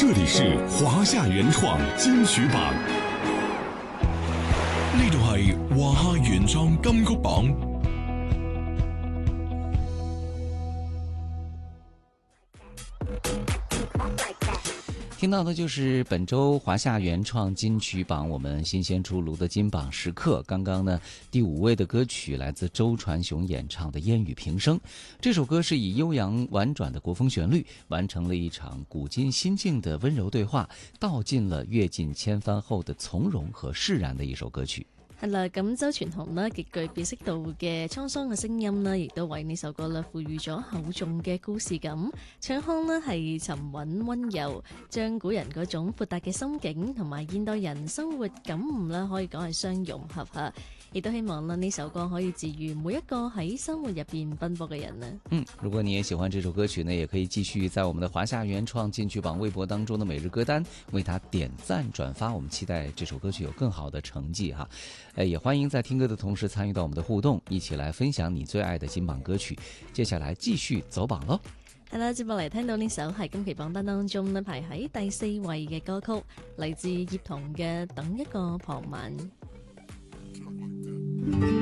这里是華夏原創金曲榜， 呢度係華夏原創金曲榜。 听到的就是本周华夏原创金曲榜我们新鲜出炉的金榜时刻。刚刚呢，第5位的歌曲来自周传雄演唱的《烟雨平生》。这首歌是以悠扬婉转的国风旋律，完成了一場古今心境的溫柔對話，道盡了閱盡千帆後的從容和釋然的一首歌曲。 係啦，咁周傳雄呢極具辨識度嘅滄桑嘅聲音呢，亦都為呢首歌呢賦予咗厚重嘅故事感。唱腔呢係沉穩溫柔，將古人嗰種闊達嘅心境同埋現代人生活感悟呢，可以講係相融合下。亦都希望呢首歌可以治愈每一個喺生活入邊奔波嘅人呢。 如果你也喜歡這首歌曲呢，也可以繼續在我們的華夏原創金曲榜微博當中的每日歌單為它點讚轉發，我們期待這首歌曲有更好的成績哈。也歡迎在聽歌的同時參與到我們的互動，一起來分享你最愛的金榜歌曲。接下來繼續走榜咯。 係啦，接落嚟聽到呢首係今期榜單當中呢排喺第4位嘅歌曲，嚟自葉童嘅《等一個傍晚》。